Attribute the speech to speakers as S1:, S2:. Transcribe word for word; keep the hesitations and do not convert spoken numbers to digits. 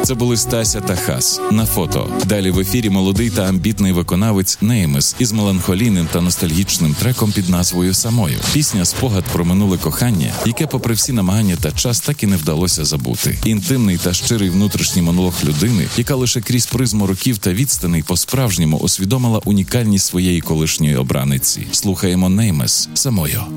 S1: Це були Стася та Хас на фото. Далі в ефірі молодий та амбітний виконавець Неймес із меланхолійним та ностальгічним треком під назвою «Самою». Пісня – спогад про минуле кохання, яке попри всі намагання та час так і не вдалося забути. Інтимний та щирий внутрішній монолог людини, яка лише крізь призму років та відстаней по-справжньому усвідомила унікальність своєї колишньої обраниці. Слухаємо Неймес «Самою».